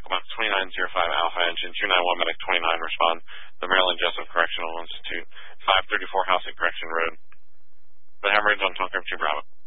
Medical Box 2905 Alpha Engine 291 Medic 29 respond. The Maryland Jessup Correctional Institute, 534 Housing Correction Road. The hemorrhage on Tonkin 2 Bravo.